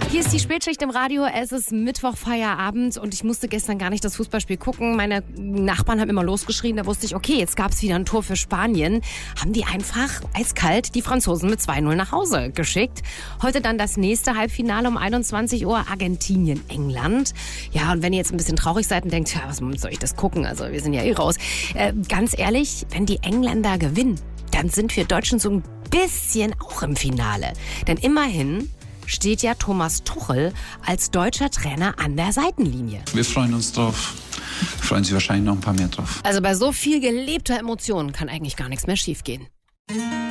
Hier ist die Spätschicht im Radio. Es ist Mittwoch, Feierabend und ich musste gestern gar nicht das Fußballspiel gucken. Meine Nachbarn haben immer losgeschrien. Da wusste ich, okay, jetzt gab es wieder ein Tor für Spanien. Haben die einfach eiskalt die Franzosen mit 2-0 nach Hause geschickt. Heute dann das nächste Halbfinale um 21 Uhr, Argentinien, England. Ja, und wenn ihr jetzt ein bisschen traurig seid und denkt, ja, was soll ich das gucken? Also wir sind ja eh raus. Ganz ehrlich, wenn die Engländer gewinnen, dann sind wir Deutschen so ein bisschen auch im Finale. Denn immerhin steht ja Thomas Tuchel als deutscher Trainer an der Seitenlinie. Wir freuen uns drauf. Freuen sich wahrscheinlich noch ein paar mehr drauf. Also bei so viel gelebter Emotionen kann eigentlich gar nichts mehr schiefgehen.